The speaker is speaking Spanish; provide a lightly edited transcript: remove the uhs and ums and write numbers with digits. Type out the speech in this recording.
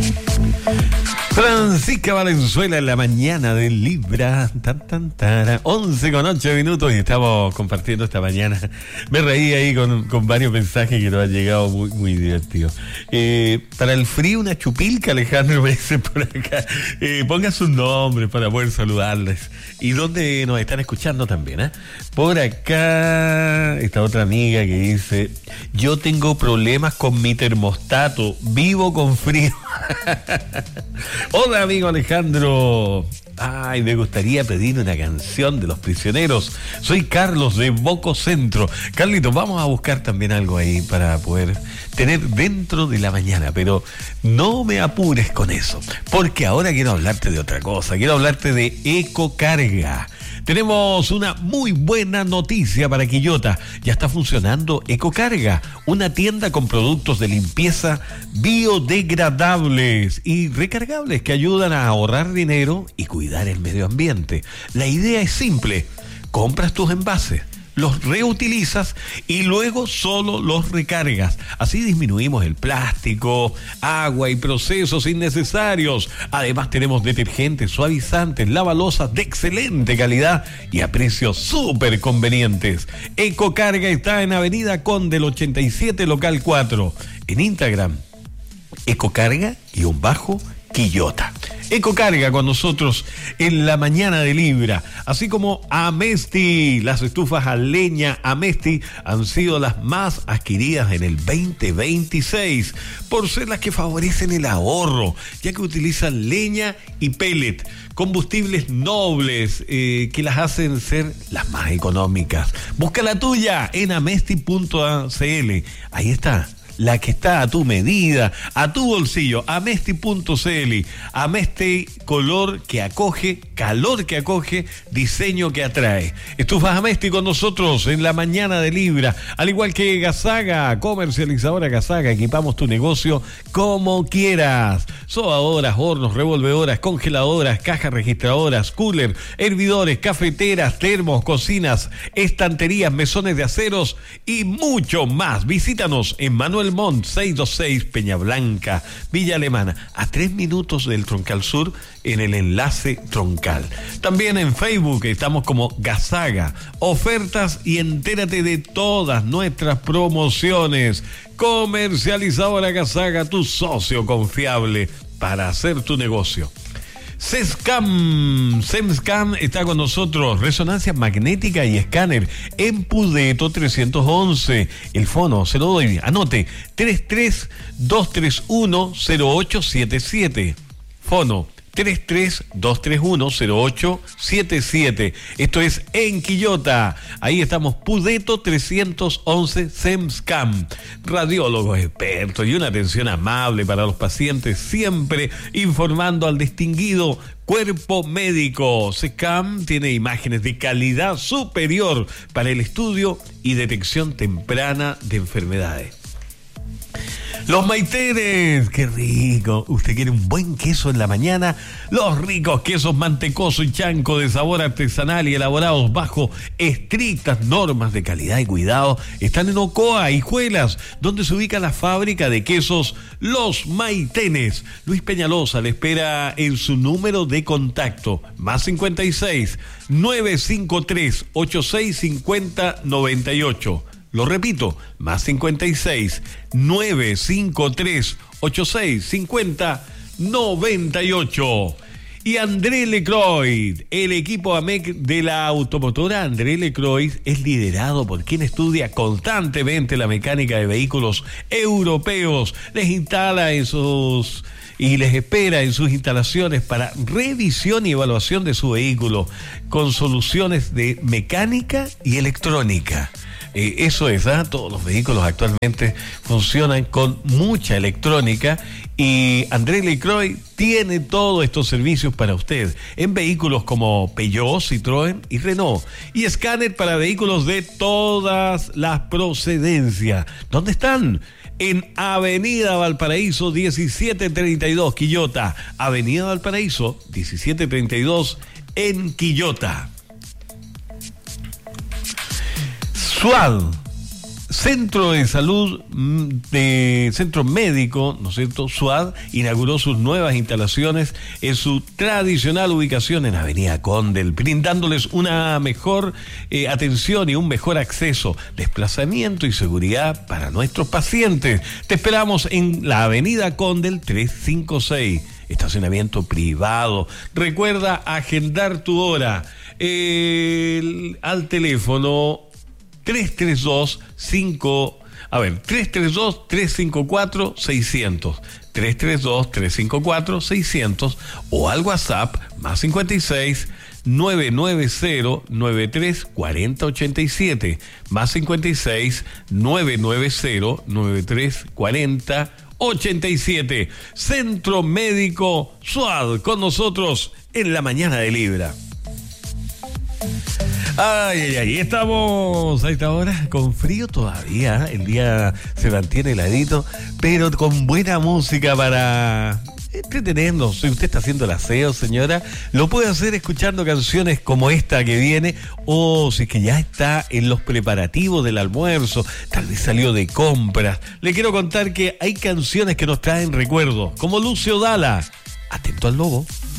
Francisca Valenzuela en la mañana de Libra, 11:08 y estamos compartiendo esta mañana. Me reí ahí con varios mensajes que nos han llegado muy divertidos. Para el frío, una chupilca, Alejandro me dice por acá. Ponga sus nombres para poder saludarles. Y dónde nos están escuchando también, Por acá, esta otra amiga que dice: yo tengo problemas con mi termostato, vivo con frío. Hola, amigo Alejandro. Ay, me gustaría pedir una canción de Los Prisioneros. Soy Carlos de Boco Centro. Carlitos, vamos a buscar también algo ahí para poder tener dentro de la mañana, pero no me apures con eso, porque ahora quiero hablarte de otra cosa. Quiero hablarte de Ecocarga. Tenemos una muy buena noticia para Quillota. Ya está funcionando Ecocarga, una tienda con productos de limpieza biodegradables y recargables que ayudan a ahorrar dinero y cuidar el medio ambiente. La idea es simple: compras tus envases, los reutilizas y luego solo los recargas. Así disminuimos el plástico, agua y procesos innecesarios. Además tenemos detergentes, suavizantes, lavalosas de excelente calidad y a precios súper convenientes. Ecocarga está en Avenida Conde, el 87, local 4. En Instagram, Ecocarga_Quillota. Ecocarga con nosotros en la mañana de Libra, así como Amesti. Las estufas a leña Amesti han sido las más adquiridas en el 2026 por ser las que favorecen el ahorro, ya que utilizan leña y pellet, combustibles nobles que las hacen ser las más económicas. Busca la tuya en amesti.cl. Ahí está, la que está a tu medida, a tu bolsillo. Amesti.cl. Amesti, color que acoge, calor que acoge, diseño que atrae. Estufas Amesti con nosotros en la mañana de Libra, al igual que Gasaga, comercializadora Gasaga. Equipamos tu negocio como quieras. Sobadoras, hornos, revolvedoras, congeladoras, cajas registradoras, cooler, hervidores, cafeteras, termos, cocinas, estanterías, mesones de aceros y mucho más. Visítanos en Manuel Montt 626, Peña Blanca, Villa Alemana, a 3 minutos del Troncal Sur, en el enlace troncal. También en Facebook estamos como Gasaga Ofertas y entérate de todas nuestras promociones. Comercializadora Gasaga, tu socio confiable para hacer tu negocio. SEMSCAM está con nosotros. Resonancia magnética y escáner en Pudeto 311. El fono, se lo doy, anote, 33-231-0877. Fono 33-231-0877. Esto es en Quillota. Ahí estamos, Pudeto 311 SEMSCAM. Radiólogos expertos y una atención amable para los pacientes, siempre informando al distinguido cuerpo médico. SEMSCAM tiene imágenes de calidad superior para el estudio y detección temprana de enfermedades. Los Maiteres, qué rico. ¿Usted quiere un buen queso en la mañana? Los ricos quesos Mantecoso y Chanco, de sabor artesanal y elaborados bajo estrictas normas de calidad y cuidado, están en Ocoa, Hijuelas, donde se ubica la fábrica de quesos Los Maitenes. Luis Peñalosa le espera en su número de contacto, +56 953 8650 98. Lo repito, +56 953 8650 98. Y André Lecroy, el equipo AMEC de la automotora André Lecroy es liderado por quien estudia constantemente la mecánica de vehículos europeos. Les instala y les espera en sus instalaciones para revisión y evaluación de su vehículo con soluciones de mecánica y electrónica. Eso es, todos los vehículos actualmente funcionan con mucha electrónica y André Lecroy tiene todos estos servicios para usted en vehículos como Peugeot, Citroën y Renault, y escáner para vehículos de todas las procedencias. ¿Dónde están? En Avenida Valparaíso 1732, Quillota. Avenida Valparaíso 1732 en Quillota. Centro de Salud de Centro Médico, ¿no es cierto? SUAD inauguró sus nuevas instalaciones en su tradicional ubicación en Avenida Condel, brindándoles una mejor atención y un mejor acceso, desplazamiento y seguridad para nuestros pacientes. Te esperamos en la Avenida Condel 356. Estacionamiento privado. Recuerda agendar tu hora al teléfono 332-354-600, 332-354-600 o al WhatsApp más 56 990-93-4087, más 56 990-93-4087. Centro Médico SUAD, con nosotros en la mañana de Libra. Ay, estamos a esta hora con frío todavía, el día se mantiene heladito, pero con buena música para entretenernos. Si usted está haciendo el aseo, señora, lo puede hacer escuchando canciones como esta que viene, o si es que ya está en los preparativos del almuerzo, tal vez salió de compras. Le quiero contar que hay canciones que nos traen recuerdos, como Lucio Dalla, Atento al Lobo.